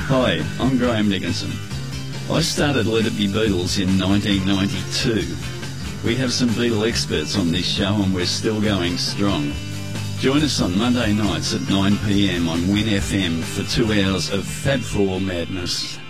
Hi, I'm Graham Dickinson. I started Let It Be Beatles in 1992. We have some Beatle experts on this show and we're still going strong. Join us on Monday nights at 9 p.m. on Win FM for 2 hours of Fab Four madness.